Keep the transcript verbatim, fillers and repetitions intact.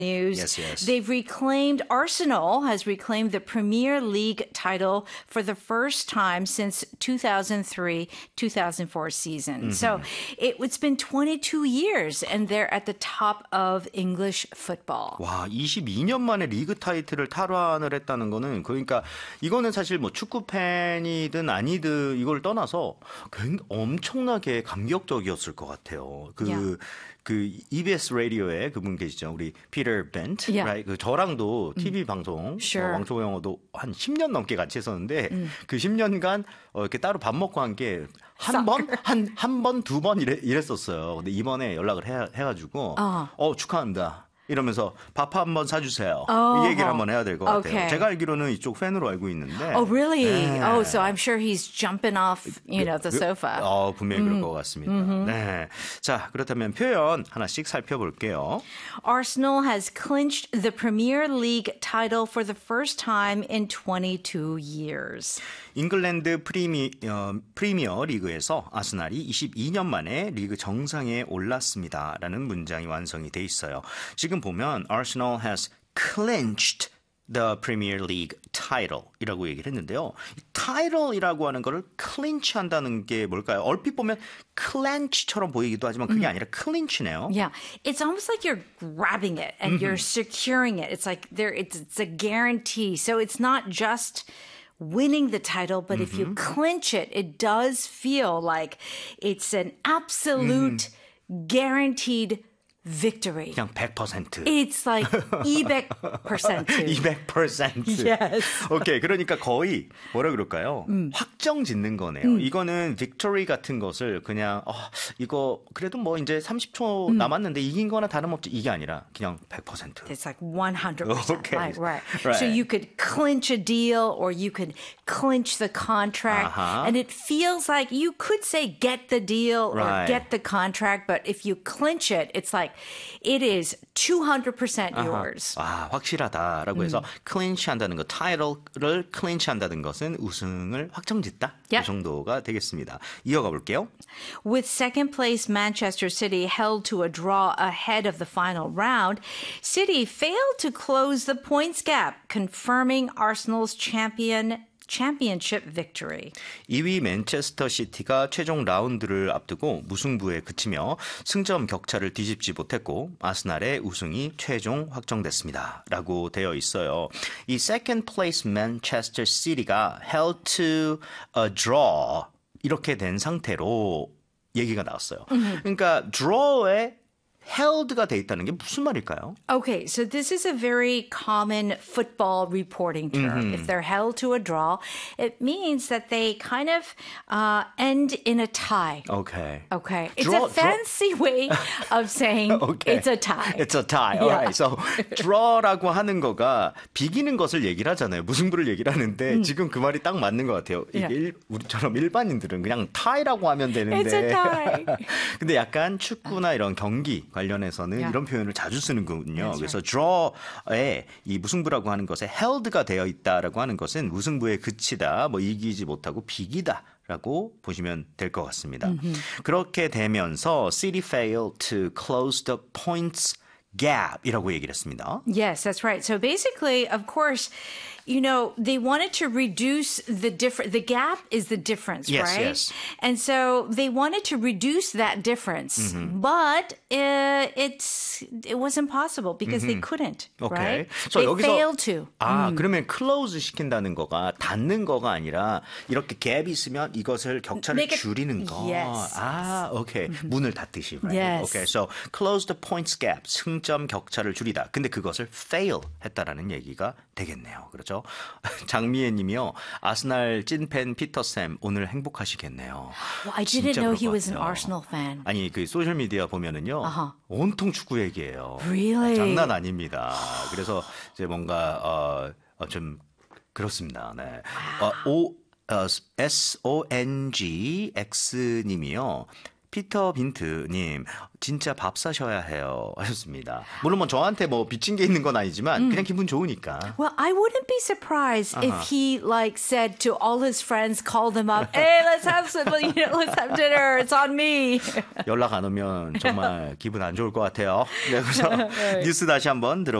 news. Yes, yes. They've reclaimed, Arsenal has reclaimed the Premier League title for the first time since two thousand three two thousand four season. Mm-hmm. So it, it's been twenty-two years and they're at the top of English football. 와, 이십이 년 만에 리그 타이틀을 탈환을 했다는 거는 그러니까 이거는 사실 뭐 축구 팬이든 아니든 이걸 떠나서 굉장히 엄청나게 감격적이었을 것 같아요. 그 Yeah. 그 이비에스 라디오에 그분 계시죠. 우리 피터 벤트. Yeah. Right? 그 저랑도 티비 방송 Sure. 어, 왕초보 영어도 한 십 년 넘게 같이 했었는데 음. 그 십 년간 어, 이렇게 따로 밥 먹고 한 게 한 번, 한, 한 번, 두 번 이래, 이랬었어요. 근데 이번에 연락을 해, 해가지고 어. 어, 축하한다. 이러면서 밥 한번 사주세요. Oh. 이 얘기를 한번 해야 될 것 같아요. Okay. 제가 알기로는 이쪽 팬으로 알고 있는데. Oh, really? 네. Oh, so I'm sure he's jumping off, you know, the sofa. 어, 분명히 그럴 것 같습니다. 네. 자, 그렇다면 표현 하나씩 살펴볼게요. Arsenal has clinched the Premier League title for the first time in twenty-two years. 잉글랜드 프리미, 어, 프리미어 리그에서 아스날이 이십이 년 만에 리그 정상에 올랐습니다. 라는 문장이 완성이 돼 있어요. 지금 보면 Arsenal has clinched the Premier League title 이라고 얘기를 했는데요. 이 title이라고 하는 거를 clinch 한다는 게 뭘까요? 얼핏 보면 clench처럼 보이기도 하지만 그게 아니라 clinch네요. Yeah, it's almost like you're grabbing it and you're securing it. It's like there, it's, it's a guarantee. So it's not just winning the title, but if you clinch it, it does feel like it's an absolute guaranteed victory. 그냥 백 퍼센트. It's like 이백 퍼센트. 이백 퍼센트. Yes. 오케이. 그러니까 거의 뭐라 그럴까요? 음. 확정 짓는 거네요. 음. 이거는 victory 같은 것을 그냥 어, 이거 그래도 뭐 이제 삼십 초 음. 남았는데 이긴 거나 다름없지 이게 아니라 그냥 백 퍼센트. It's like one hundred percent. Okay. Right, right. Right. So you could clinch a deal or you could clinch the contract. Uh-huh. And it feels like you could say get the deal Right. or get the contract, but if you clinch it, it's like it is two hundred percent yours. 아, 확실하다라고 해서 clinch 한다는 거, title를 clinch 한다는 것은 우승을 확정짓다. Yep. 그 정도가 되겠습니다. 이어가 볼게요. With second place Manchester City held to a draw ahead of the final round, City failed to close the points gap, confirming Arsenal's champion championship victory. 이 위 맨체스터 시티가 최종 라운드를 앞두고 무승부에 그치며 승점 격차를 뒤집지 못했고 아스날의 우승이 최종 확정됐습니다. 라고 되어 있어요. 이 second place Manchester City가 held to a draw 이렇게 된 상태로 얘기가 나왔어요. 그러니까 draw에 held가 돼 있다는 게 무슨 말일까요? Okay, so this is a very common football reporting term. Mm-hmm. If they're held to a draw, it means that they kind of uh, end in a tie. Okay. Okay, it's Draw- a fancy way of saying Okay. it's a tie. It's a tie. Alright. So draw라고 하는 거가 비기는 것을 얘기를 하잖아요. 무승부를 얘기를 하는데 지금 그 말이 딱 맞는 것 같아요. 이게 Yeah. 일, 우리처럼 일반인들은 그냥 tie라고 하면 되는데. It's a tie. 근데 약간 축구나 이런 경기 관련해서는 Yeah. 이런 표현을 자주 쓰는군요. That's 그래서 draw에 이 무승부라고 하는 것에 held가 되어 있다라고 하는 것은 무승부에 그치다, 뭐 이기지 못하고 비기다. 라고 보시면 될 것 같습니다. Mm-hmm. 그렇게 되면서 City failed to close the points gap이라고 얘기를 했습니다. Yes, that's right. So basically, of course, you know, they wanted to reduce the difference. The gap is the difference, Yes, right? yes. And so they wanted to reduce that difference, mm-hmm. but uh, it's it was impossible because mm-hmm. they couldn't, Okay. right? So they 여기서, failed to. 아, 음. 그러면 close 시킨다는 거가 닫는 거가 아니라 이렇게 갭이 있으면 이것을 격차를 Make it- 줄이는 거. Yes. 아, 오케이. Okay. 문을 닫듯이. Right? Yes. Okay. So close the points gap. 승점 격차를 줄이다. 근데 그것을 fail 했다라는 얘기가 되겠네요. 그렇죠? 장미애 님이요. 아스날 찐팬 피터쌤 오늘 행복하시겠네요. Well, I didn't 진짜 know 그럴 he 것 was an 같아요. Arsenal fan. 아니 그 소셜 미디어 보면은요 아하. 온통 축구 얘기예요. Really? 장난 아닙니다. 그래서 이제 뭔가 어, 어, 좀 그렇습니다. 네. 어, 오 어, 에스 오 엔 지 엑스 님이요. 피터 빈트님, 진짜 밥 사셔야 해요. 하셨습니다. 물론 뭐 저한테 뭐 빚진 게 있는 건 아니지만 그냥 기분 좋으니까. Well, I wouldn't be surprised Uh-huh. if he like said to all his friends, called them up, hey, let's have some, you know, let's have dinner. It's on me. 연락 안 오면 정말 기분 안 좋을 것 같아요. 네, 그래서 뉴스 다시 한번 들어